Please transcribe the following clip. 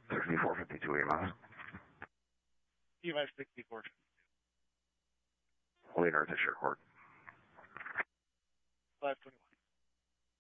6452 EMS. EMS 64. Leader to Share Court.